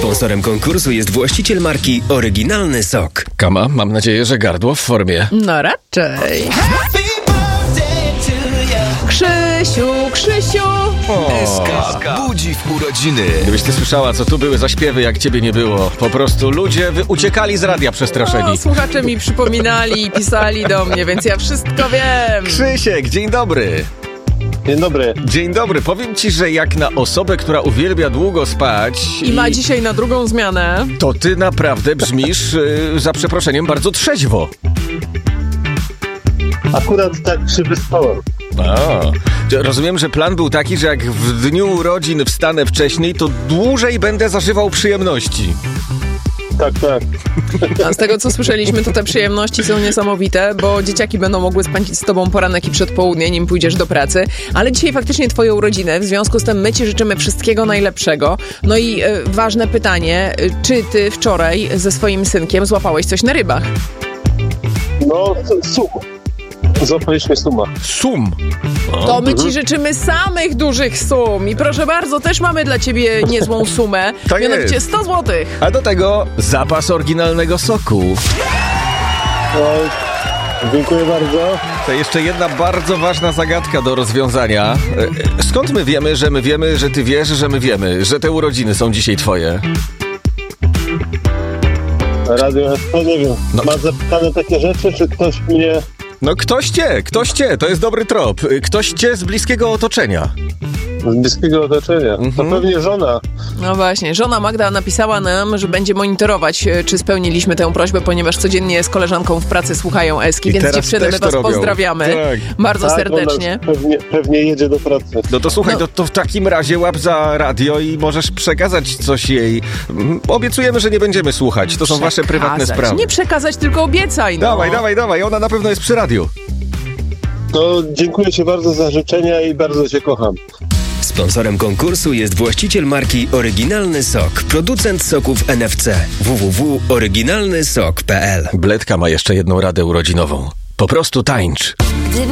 Sponsorem konkursu jest właściciel marki Oryginalny Sok. Kama, mam nadzieję, że gardło w formie. No raczej. Krzysiu! SK budzi w urodziny. Gdybyś ty słyszała, co tu były za śpiewy, jak ciebie nie było. Po prostu ludzie uciekali z radia przestraszeni. No, słuchacze mi przypominali i pisali do mnie, więc ja wszystko wiem. Krzysiek, dzień dobry. Dzień dobry. Dzień dobry. Powiem ci, że jak na osobę, która uwielbia długo spać I ma dzisiaj na drugą zmianę. to ty naprawdę brzmisz, za przeproszeniem, bardzo trzeźwo. Akurat tak się wyspałem. Rozumiem, że plan był taki, że jak w dniu urodzin wstanę wcześniej, to dłużej będę zażywał przyjemności. Tak. A z tego, co słyszeliśmy, to te przyjemności są niesamowite, bo dzieciaki będą mogły spędzić z tobą poranek i przedpołudnie, nim pójdziesz do pracy. Ale dzisiaj faktycznie twoje urodziny, w związku z tym my ci życzymy wszystkiego najlepszego. No i ważne pytanie, czy ty wczoraj ze swoim synkiem złapałeś coś na rybach? No, sum. Złapaliśmy suma. Sum. To my ci życzymy samych dużych sum. I proszę bardzo, też mamy dla ciebie niezłą sumę. Tak Mianowicie jest. 100 złotych. A do tego zapas oryginalnego soku. No, dziękuję bardzo. To jeszcze jedna bardzo ważna zagadka do rozwiązania. Skąd my wiemy, że ty wiesz, że my wiemy, że te urodziny są dzisiaj twoje? Radio SK, nie wiem. No. Masz zapytane takie rzeczy, czy ktoś mnie... No ktoś cię, to jest dobry trop. Ktoś cię z bliskiego otoczenia. z bliskiego otoczenia? To pewnie żona. No właśnie, żona Magda napisała nam, że będzie monitorować, czy spełniliśmy tę prośbę, ponieważ codziennie z koleżanką w pracy słuchają Eski, więc dziewczyny, my was pozdrawiamy bardzo serdecznie. Pewnie jedzie do pracy. No to słuchaj, to w takim razie łap za radio i możesz przekazać coś jej. Obiecujemy, że nie będziemy słuchać, to są wasze prywatne sprawy. Nie przekazać, tylko obiecaj. No. Dawaj, ona na pewno jest przy radiu. To dziękuję ci bardzo za życzenia i bardzo cię kocham. Sponsorem konkursu jest właściciel marki Oryginalny Sok, producent soków NFC. www.oryginalnysok.pl. Bledka ma jeszcze jedną radę urodzinową. Po prostu tańcz.